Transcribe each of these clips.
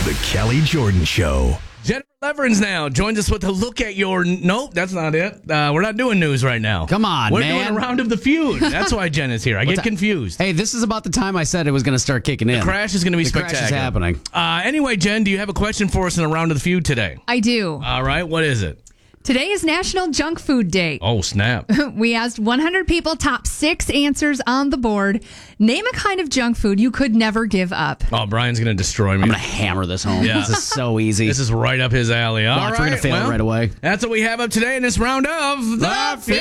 The Kelly Jordan Show. Jennifer Leverins now joins us with a look at your... Nope, that's not it. We're not doing news right now. Come on, We're man. doing a round of the feud. That's why Jen is here. I get confused. Hey, this is about the time I said it was going to start kicking in. The crash is going to be The spectacular. crash is happening. Anyway, Jen, do you have a question for us in a round of the feud today? I do. All right, what is it? Today is National Junk Food Day. Oh, snap. We asked 100 people top 6 answers on the board. Name a kind of junk food you could never give up. Oh, Brian's going to destroy me. I'm going to hammer this home. Yeah. This is so easy. This is right up his alley. All Watch, right, we're going to fail right away. That's what we have up today in this round of The Feud.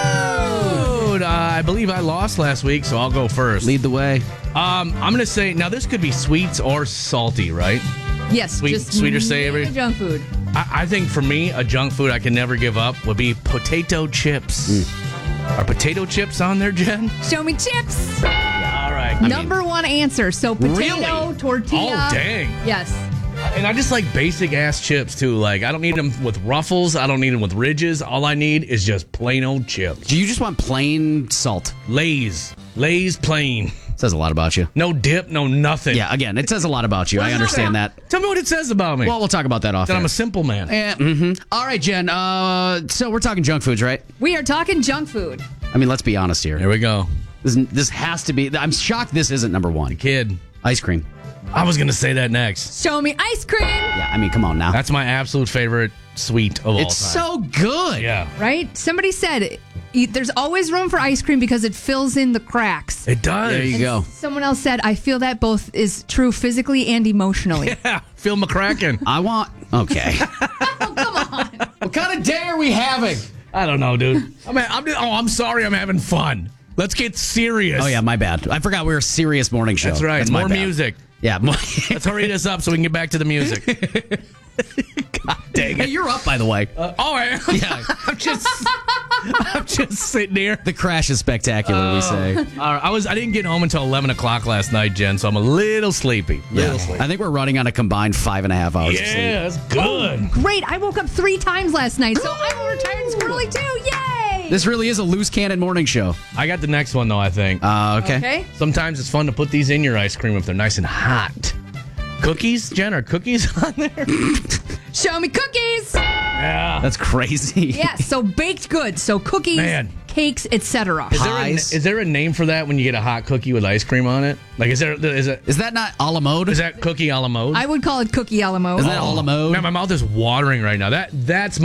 I believe I lost last week, so I'll go first. Lead the way. I'm going to say, now this could be sweets or salty, right? Yes, Sweet or savory? name a junk food. I think for me, a junk food I can never give up would be potato chips. Are potato chips on there, Jen? Show me chips. All right. Number one answer. So potato, Really? tortilla. Oh, dang. Yes. And I just like basic ass chips too. Like, I don't need them with ruffles. I don't need them with ridges. All I need is just plain old chips. Do you just want plain salt? Lay's plain. Says a lot about you. No dip, no nothing. Yeah, again, it says a lot about you. I understand that. Tell me what it says about me. Well, we'll talk about that off that I'm air. a simple man. All right, Jen. So we're talking junk foods, right? We are talking junk food. I mean, let's be honest here. Here we go. This has to be. I'm shocked this isn't number one. Kid. Ice cream. I was going to say that next. Show me ice cream. Yeah, I mean, come on now. That's my absolute favorite sweet of all time. It's so good. Yeah. Right? Somebody said there's always room for ice cream because it fills in the cracks. It does. There you go. Someone else said, I feel that both is true physically and emotionally. Yeah. Phil McCracken. I want. Okay. Come on. What kind of day are we having? I don't know, dude. I'm sorry. I'm having fun. Let's get serious. Oh, yeah, my bad. I forgot we were a serious morning show. That's right. my More bad. music. Yeah. Let's hurry this up so we can get back to the music. God dang Hey, it. you're up, by the way. All right. Yeah. I'm just sitting here. The crash is spectacular, we say. I didn't get home until 11 o'clock last night, Jen, so I'm a little sleepy. Yeah. I think we're running on a combined 5.5 hours of sleep. Yeah, that's good. Great. I woke up 3 times last night, so I'm a retired squirrely too. Yay! This really is a loose cannon morning show. I got the next one, though, I think. Okay. Okay. Sometimes it's fun to put these in your ice cream if they're nice and hot. Cookies, Jen, are cookies on there? Show me cookies. Yeah. That's crazy. Yes, so baked goods. So cookies, Man. cakes, etc. Is there a name for that when you get a hot cookie with ice cream on it? Like, is Is that not a la mode? that cookie a la mode? I would call it cookie a la mode. Is that a la mode? Man, my mouth is watering right now. That's